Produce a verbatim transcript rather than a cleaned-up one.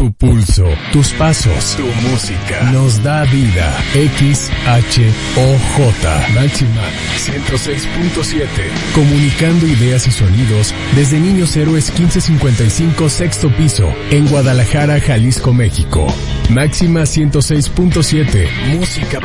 Tu pulso, tus pasos, tu música nos da vida. X H O J Máxima ciento seis punto siete. Comunicando ideas y sonidos desde Niños Héroes quince cincuenta y cinco, sexto piso, en Guadalajara, Jalisco, México. Máxima ciento seis punto siete. Música